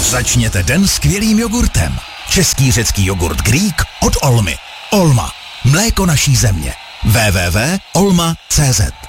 Začněte den skvělým jogurtem. Český řecký jogurt Greek od Olmy. Olma. Mléko naší země. www.olma.cz